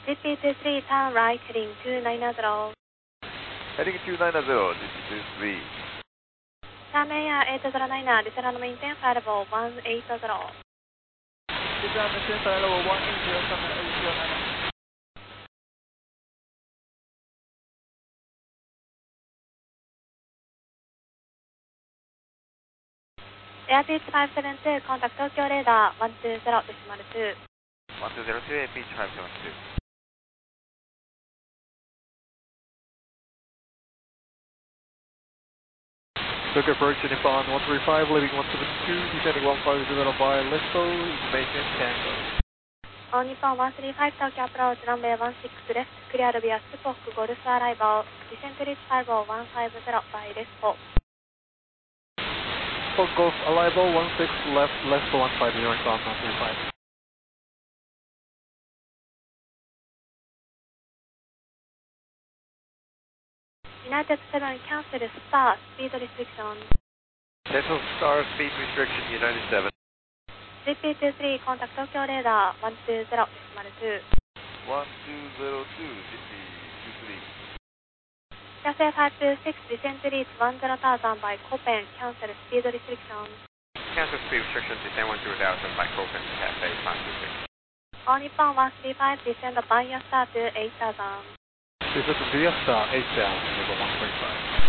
GP23, turn right, heading 290. Heading 290, GP23. Turn Air 809, descend maintain flight level 180. Descend maintain flight level 180, turn 809. Airpeach 572, contact Tokyo radar 120.2. 1202, Airpeach 572. Tokyo approach to Nippon 135, leaving 172, descending 150 by Lesto, information Tango. On Nippon 135, Tokyo approach, runway 16 left, cleared via Spock Golf arrival, descent reach 50150 by Lesto. Spock Golf arrival 16 left, Lesto 150, south 135. United 7, cancel star, speed restriction. Cancel star, speed restriction, United 7. GP23, contact Tokyo radar 120.2. 1202, GP23. Cathay 526, descent reach 10,000 by Copen, cancel speed restriction. Cancel speed restriction, descend 10,000 by Copen, Cathay 526. On Nippon 135, descend via star to 8,000. Descend via star 8000, level 135.